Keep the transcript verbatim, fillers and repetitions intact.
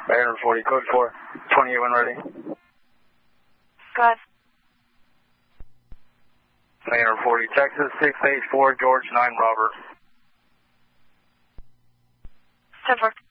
eight forty, code four, twenty-eight when ready. Go ahead. eight forty, Texas, six eight four, George, nine, Robert. ten four.